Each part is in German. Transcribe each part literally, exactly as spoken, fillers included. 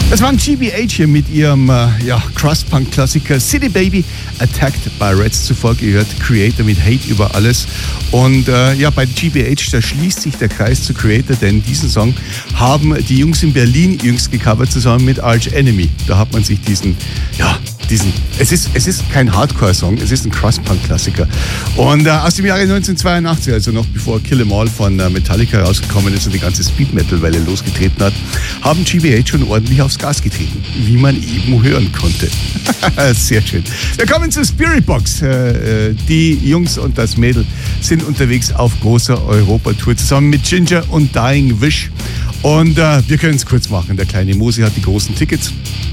Das waren G B H hier mit ihrem äh, ja, Crust-Punk-Klassiker City Baby, Attacked by Rats. Zuvor gehört Creator mit Hate über alles. Und äh, ja, bei G B H, da schließt sich der Kreis zu Creator, denn diesen Song haben die Jungs in Berlin jüngst gecovert, zusammen mit Arch Enemy. Da hat man sich diesen, ja, diesen, es ist, es ist kein Hardcore-Song, es ist ein Crust-Punk-Klassiker. Und äh, aus dem Jahre neunzehnhundertzweiundachtzig, also noch bevor Kill 'Em All von äh, Metallica rausgekommen ist und die ganze Speed-Metal-Welle losgetreten hat, haben G B H schon ordentlich aufs Gas getreten, wie man eben hören konnte. Sehr schön. Wir kommen zur Spiritbox. Äh, die Jungs und das Mädel sind unterwegs auf großer Europatour zusammen mit Ginger und Dying Wish. Und äh, wir können es kurz machen. Der kleine Mosi hat die großen Tickets.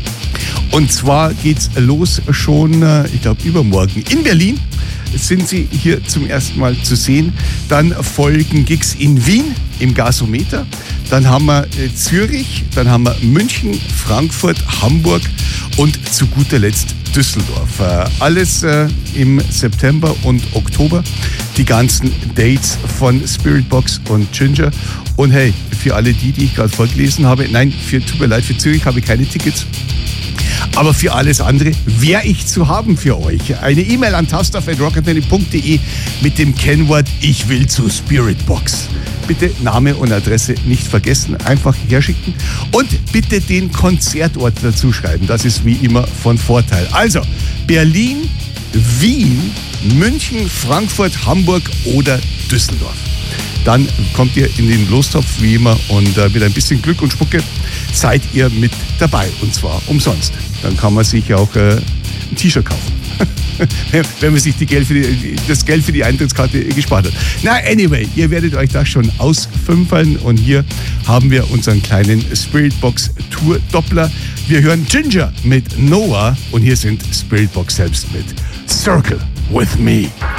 Und zwar geht's los schon, äh, ich glaube, übermorgen in Berlin. Sind sie hier zum ersten Mal zu sehen. Dann folgen Gigs in Wien im Gasometer. Dann haben wir äh, Zürich, dann haben wir München, Frankfurt, Hamburg und zu guter Letzt Düsseldorf. Äh, alles äh, im September und Oktober. Die ganzen Dates von Spiritbox und Ginger. Und hey, für alle die, die ich gerade vorgelesen habe, nein, für, tut mir leid, für Zürich habe ich keine Tickets. Aber für alles andere wäre ich zu haben für euch. Eine E-Mail an tausendaf at rockantenne punkt de mit dem Kennwort Ich will zu Spiritbox. Bitte Name und Adresse nicht vergessen, einfach herschicken und bitte den Konzertort dazu schreiben. Das ist wie immer von Vorteil. Also Berlin, Wien, München, Frankfurt, Hamburg oder Düsseldorf. Dann kommt ihr in den Lostopf wie immer und äh, mit ein bisschen Glück und Spucke seid ihr mit dabei und zwar umsonst. Dann kann man sich auch äh, ein T-Shirt kaufen, wenn man sich die Geld für die, das Geld für die Eintrittskarte gespart hat. Na, anyway, ihr werdet euch das schon ausfünfeln und hier haben wir unseren kleinen Spiritbox Tour Doppler. Wir hören Ginger mit Noah und hier sind Spiritbox selbst mit Circle with Me.